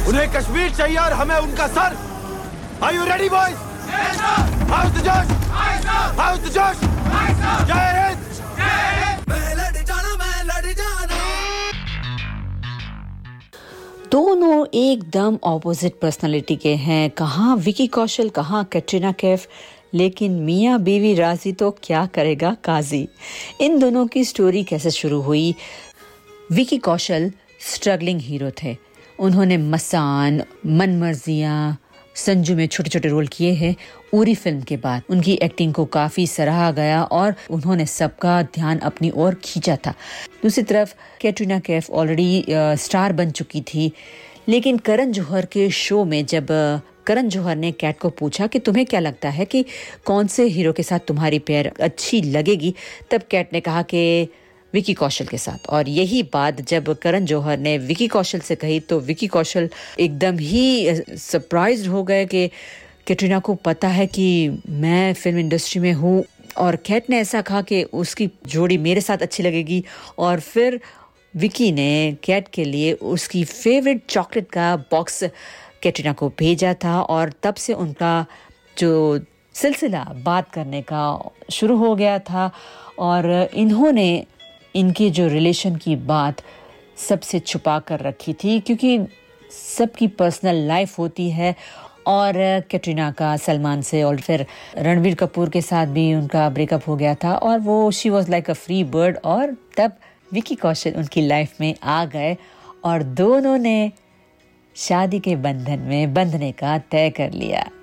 उन्हें कश्मीर चाहिए और हमें उनका sir. Are you ready, boys? Yes, sir. How's the Josh? Aye, sir. How's the Josh? Aye, sir. जय हिंद। जय हिंद। मैं लड़ जाना। दोनों एकदम ऑपोजिट पर्सनालिटी के हैं। कहाँ विकी कौशल, कहाँ कैटरीना कैफ, लेकिन मियाँ बीवी राजी तो क्या करेगा काजी। इन दोनों की स्टोरी कैसे शुरू हुई? विकी कौशल स्ट्रगलिंग हीरो थे। उन्होंने मसान, मनमर्जियाँ, संजू में छोटे छोटे रोल किए हैं। उरी फिल्म के बाद उनकी एक्टिंग को काफ़ी सराहा गया और उन्होंने सबका ध्यान अपनी ओर खींचा था। दूसरी तरफ कैटरीना कैफ ऑलरेडी स्टार बन चुकी थी, लेकिन करण जौहर के शो में जब करण जौहर ने कैट को पूछा कि तुम्हें क्या लगता है कि कौन से हीरो के साथ तुम्हारी पेयर अच्छी लगेगी, तब कैट ने कहा कि विकी कौशल के साथ। और यही बात जब करण जौहर ने विकी कौशल से कही तो विकी कौशल एकदम ही सरप्राइज्ड हो गए कि कैटरीना को पता है कि मैं फिल्म इंडस्ट्री में हूँ। और कैट ने ऐसा कहा कि उसकी जोड़ी मेरे साथ अच्छी लगेगी। और फिर विकी ने कैट के लिए उसकी फेवरेट चॉकलेट का बॉक्स कैटरीना को भेजा था और तब से उनका जो सिलसिला बात करने का शुरू हो गया था। और इन्होंने इनके जो रिलेशन की बात सबसे छुपा कर रखी थी, क्योंकि सबकी पर्सनल लाइफ होती है। और कैटरीना का सलमान से और फिर रणबीर कपूर के साथ भी उनका ब्रेकअप हो गया था और वो she was like a free bird. और तब विकी कौशल उनकी लाइफ में आ गए और दोनों ने शादी के बंधन में बंधने का तय कर लिया।